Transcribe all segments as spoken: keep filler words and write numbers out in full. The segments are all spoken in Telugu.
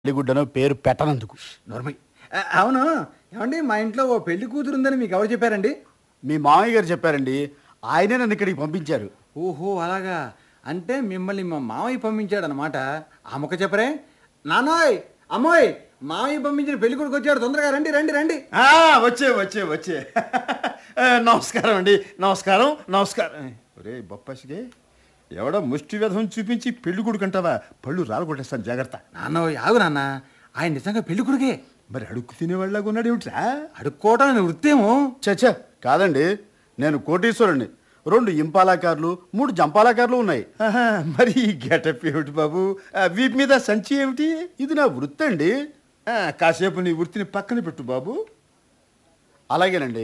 పెళ్లిగుడ్డను పేరు పెట్టనందుకు. నోర్మై అవును. ఏమండి మా ఇంట్లో ఓ పెళ్లి కూతురు ఉందని మీకు ఎవరు చెప్పారండి? మీ మామయ్య గారు చెప్పారండి. ఆయనే నన్ను ఇక్కడికి పంపించారు. ఓహో అలాగా. అంటే మిమ్మల్ని మా మామయ్య పంపించాడు అనమాట. ఆ ముక్క చెప్పరే. నాన్నోయ్ అమ్మోయ్ మామయ్య పంపించిన పెళ్లి కొడుకు వచ్చాడు, తొందరగా రండి రండి రండి. వచ్చే వచ్చే వచ్చే నమస్కారం అండి. నమస్కారం నమస్కారం. ఒరే బొప్పసిగే, ఎవడో ముష్టి వ్యధం చూపించి పెళ్లి కొడుకు అంటావా? పళ్ళు రాలగొట్టేస్తాను, జాగ్రత్త. నాన్నోయ్ ఆగు నాన్న, ఆయన నిజంగా పెళ్లి కొడుకే. మరి అడుక్కు తినేవాళ్ళగా ఉన్నాడు ఏమిట్రా? అడుక్కోవటం నేను వృత్తేమో. చచ్చా కాదండి, నేను కోటీశ్వరుణ్ణి. రెండు ఇంపాలా కార్లు, మూడు జంపాలా కార్లు ఉన్నాయి. ఆహా, మరి ఈ గెటప్ ఏమిటి బాబు? ఆ, వీపు మీద సంచి ఏమిటి? ఇది నా వృత్తి అండి. ఆ, కాసేపు నీ వృత్తిని పక్కన పెట్టు బాబు. అలాగేనండి.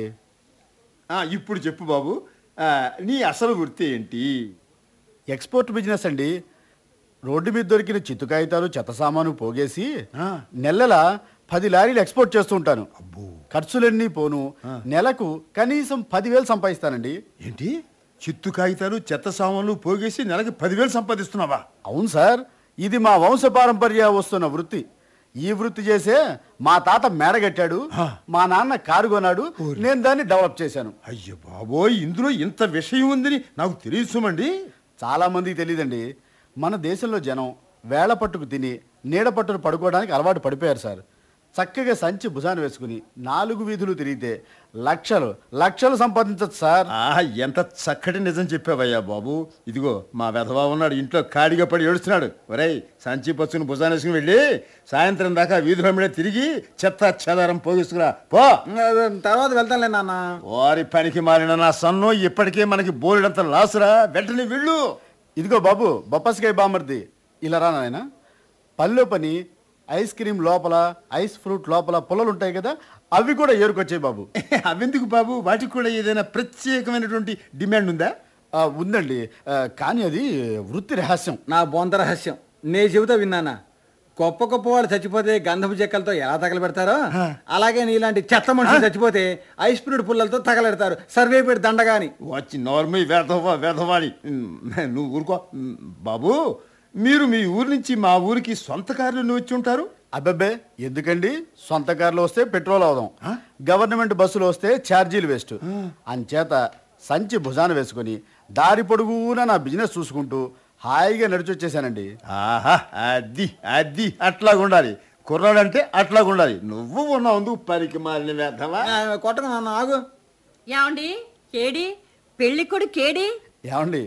ఆ, ఇప్పుడు చెప్పు బాబు, ఆ, నీ అసలు వృత్తి ఏంటి? ఎక్స్పోర్ట్ బిజినెస్ అండి. రోడ్డు మీద దొరికిన చిత్తు కాగితాలు చెత్త సామాను పోగేసి ఆ. నెలల పది లారీలు ఎక్స్పోర్ట్ చేస్తూ ఉంటాను. ఖర్చులన్నీ పోను నెలకు కనీసం పదివేలు సంపాదిస్తానండి. ఏంటి, చిత్తు కాగితాలు చెత్త సామాన్లు పోగేసి నెలకి పదివేలు సంపాదిస్తున్నావా? అవును సార్, ఇది మా వంశపారంపర్య వస్తున్న వృత్తి. ఈ వృత్తి చేసే మా తాత మేడగట్టాడు, మా నాన్న కారు కొన్నాడు, నేను దాన్ని డెవలప్ చేశాను. అయ్యో బాబోయ్, ఇందులో ఇంత విషయం ఉందని నాకు తెలియసుమండి. చాలా మందికి తెలియదండి. మన దేశంలో జనం వేళ పట్టుకు తిని నీడ పట్టును పడుకోవడానికి అలవాటు పడిపోయారు సార్. చక్కగా సంచి భుజాన్ని వేసుకుని నాలుగు వీధులు తిరిగితే లక్షలు లక్షలు సంపాదించచ్చు సార్. ఆ, ఎంత చక్కటి నిజం చెప్పావయ్యా బాబు. ఇదిగో మా వెధవా ఉన్నాడు, ఇంట్లో కాడిగా పడి ఏడుస్తున్నాడు. ఒరేయ్, సంచి పచ్చుకుని భుజాన్ని వేసుకుని వెళ్ళి సాయంత్రం దాకా వీధుల మీద తిరిగి చెత్త చెదారం పోగిస్తున్నా పో. తర్వాత వెళ్తానులే నాన్న. వారి పనికి మారిన నా సన్ను, ఇప్పటికే మనకి బోలెడంత లాసురా. వెంటనే వెళ్ళు. ఇదిగో బాబు బొప్పసికాయ బామర్ది, ఇలా రా నాయన. పనిలో పని ఐస్ క్రీమ్ లోపల, ఐస్ ఫ్రూట్ లోపల పుల్లలు ఉంటాయి కదా, అవి కూడా ఏరుకొచ్చాయి బాబు. అవెందుకు బాబు? వాటికి కూడా ఏదైనా ప్రత్యేకమైనటువంటి డిమాండ్ ఉందా? ఆ, ఉందండి. ఆ, కానీ అది వృత్తి రహస్యం. నా బొంత రహస్యం నే చెబుతా విన్నానా. గొప్ప గొప్ప వాళ్ళు చచ్చిపోతే గంధపు చెక్కలతో ఎలా తగలబెడతారో, అలాగే నీలాంటి చెత్త మనుషులు చచ్చిపోతే ఐస్ ఫ్రూట్ పుల్లలతో తగలెడతారు. సర్వే పెట్టి దండగాని. వచ్చి నార్మల్ వేధవా వేధవాడి, నువ్వు ఊరుకో బాబు. మీరు మీ ఊరు నుంచి మా ఊరికి సొంత కార్లు వచ్చి ఉంటారు. అబ్బబ్బే ఎందుకండి, సొంత కార్లు వస్తే పెట్రోల్ అవదాం, గవర్నమెంట్ బస్సులు వస్తే ఛార్జీలు వేస్ట్. అంచేత సంచి భుజాన వేసుకుని దారి పొడుగునా నా బిజినెస్ చూసుకుంటూ హాయిగా నడిచొచ్చేసానండి. ఆహా, అది అది అట్లాగుండాలి. కుర్రాడంటే అట్లాగుండాలి. నువ్వు ఉన్నావు పనికి మాలిన వేధవా. కొట్టకు నాన్న, ఆగు. ఏమండి కేడి పెళ్లి కొడుకు కేడి? ఏమండి,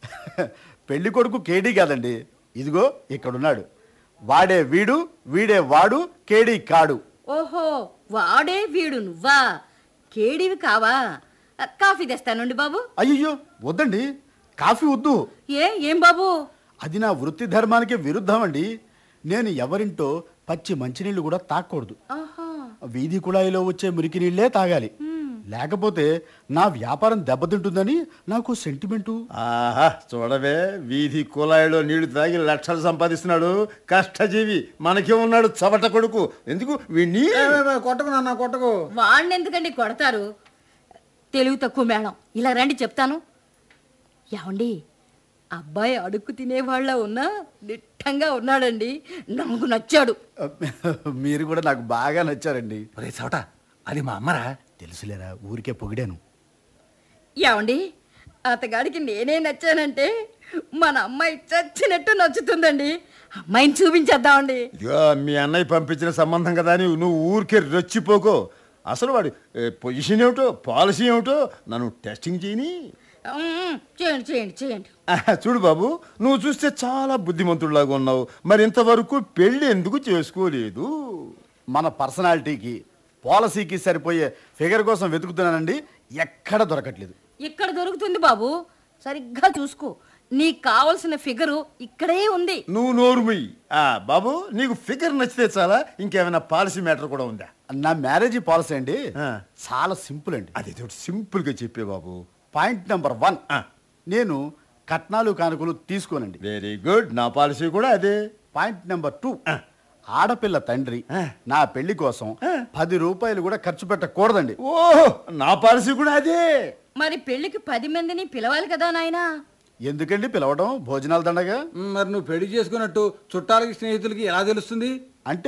పెళ్లి కొడుకు కేడీ కాదండి, ఇదిగో ఇక్కడున్నాడు. వాడే వీడు, వీడే వాడు, కేడీ కాడు. ఓహో, వాడే వీడు నువ్వా? కేడివి కావా? కాఫీ తెస్తానండి బాబు. అయ్యో వద్దండి, కాఫీ వద్దు. ఏ ఏం బాబు? అది నా వృత్తి ధర్మానికి విరుద్ధం అండి. నేను ఎవరింటో పచ్చి మంచినీళ్ళు కూడా తాగకూడదు. ఆహా. వీధి కుళాయిలో వచ్చే మురికి నీళ్లే తాగాలి. లేకపోతే నా వ్యాపారం దెబ్బతింటుందని నాకు సెంటిమెంటు. ఆహా, చూడవే, వీధి కుళాయిలో నీళ్లు తాగి లక్షలు సంపాదిస్తున్నాడు కష్టజీవి. మనకే ఉన్నాడు చవట కొడుకు. ఎందుకు వీణ్ణి? కొట్టకు నాన్న, కొట్టకు. వాడిని ఎందుకండి కొడతారు? తెలివి తక్కువ మేళం. ఇలా రండి చెప్తాను. ఏమండి, అబ్బాయి అడుక్కు తినేవాళ్ళ ఉన్నా దిట్టంగా ఉన్నాడండి. నాకు నచ్చాడు. మీరు కూడా నాకు బాగా నచ్చారండి. ఒరే చవట, అది మా అమ్మరా? తెలుసులేరా, ఊరికే పొగిడాను. ఏమండి, అతగాడికి నేనే నచ్చానంటే మన అమ్మాయి చచ్చినట్టు నచ్చుతుందండి. అమ్మాయిని చూపించేద్దామండి. ఇదిగో మీ అన్నయ్య పంపించిన సంబంధం కదా అని నువ్వు ఊరికే రెచ్చిపోకో. అసలు వాడి పొజిషన్ ఏమిటో, పాలసీ ఏమిటో నన్ను టెస్టింగ్ చేయని. ఉమ్, చేయండి చేయండి చేయండి. ఆహా, చూడు బాబు, నువ్వు చూస్తే చాలా బుద్ధిమంతుడిలాగా ఉన్నావు. మరి ఇంతవరకు పెళ్లి ఎందుకు చేసుకోలేదు? మన పర్సనాలిటీకి పాలసీకి సరిపోయే ఫిగర్ కోసం వెతుకుతున్నానండి, ఎక్కడ దొరకట్లేదు. ఇక్కడ దొరుకుతుంది బాబు, సరిగ్గా చూసుకో. నీకు కావలసిన ఫిగరు ఇక్కడే ఉంది. నువ్వు నోరుమయ్యి. ఆ బాబు, నీకు ఫిగర్ నచ్చితే చాలా, ఇంకేమైనా పాలసీ మ్యాటర్ కూడా ఉందా? నా మ్యారేజీ పాలసీ అండి ఆ. చాలా సింపుల్ అండి. అది సింపుల్ గా చెప్పే బాబు. పాయింట్ నెంబర్ వన్, ఆ. నేను కట్నాలు కానుకలు తీసుకోనండి. వెరీ గుడ్, నా పాలసీ కూడా అదే. పాయింట్ నెంబర్ టూ, ఆడపిల్ల తండ్రి నా పెళ్లి కోసం పది రూపాయలు కూడా ఖర్చు పెట్టకూడదండి. ఓహో, నా పాలసీ కూడా అదే. మరి పెళ్లికి పది మందిని పిలవాలి కదా నాయనా. ఎందుకండి పిలవడం, భోజనాలు దండగా. మరి నువ్వు పెళ్లి చేసుకున్నట్టు చుట్టాలకి స్నేహితులకి ఎలా తెలుస్తుంది?